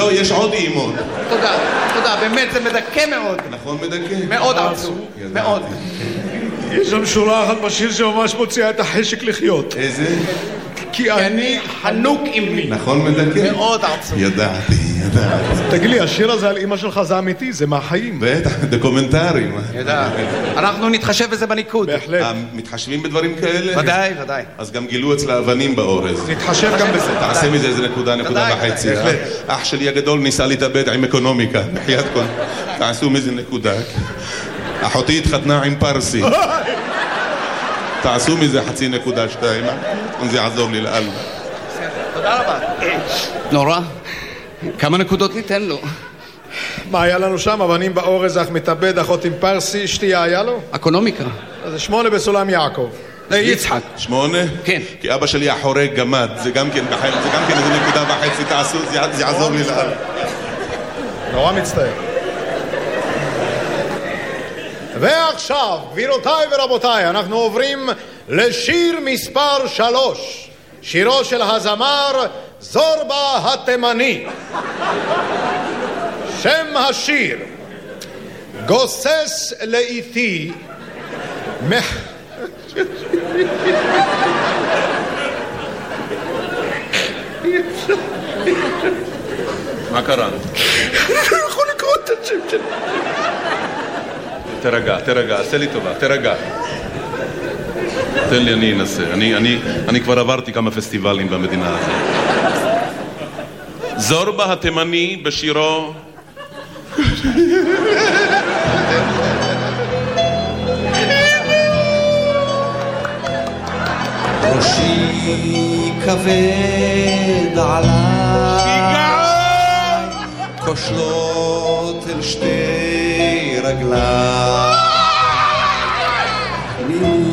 לא, יש עוד אימון. תודה, תודה, באמת זה מדכא מאוד. נכון מדכא? מאוד עצוב, מאוד. יש שם שורה אחת בשיר שממש מוציאה את החשק לחיות. איזה? כי אני חנוק עמי. נכון מדכא? מאוד עצוב. ידעתי. תגיד לי, השיר הזה על אמא שלך זה אמיתי? זה מהחיים? בטח, דוקומנטרי. אנחנו נתחשב בזה בניקוד. בהחלט. מתחשבים בדברים כאלה? ודאי, ודאי. אז גם גילו אצלה אבנים באורז. נתחשב גם בזה. תעשה מזה איזה נקודה וחצי. אח שלי הגדול ניסה להתאבד עם אקונומיקה. בחיית כל. תעשו מזה נקודה. אחותי התחתנה עם פרסי. תעשו מזה 0.2. זה יעזור לי לאללה. תודה רבה. נורא. כמה נקודות ניתן לו? מה היה לנו שם? אבנים באורז, אך מתאבד, אחות עם פרסי, שתייה היה לו? אקונומיקה. אז זה 8 בסולם יעקב. יצחק. 8? כן. כי אבא שלי החורג גמד. זה גם כן איזה 1.5 תעשו, זה יעזור לי לאללה. נורא מצטער. ועכשיו, גבירותיי ורבותיי, אנחנו עוברים לשיר מספר 3, שירו של הזמר זורבה התימני. שם השיר: גוסס לאיתי מה קרה? אני יכול לקרוא את השם שלי. תרגע, עשה לי טובה, תרגע. תן לי, אני אנסה. אני כבר עברתי כמה פסטיבלים במדינה הזאת. זורבה התימני בשירו ראשי כבד עליי, כושלות אל שתי רגליי,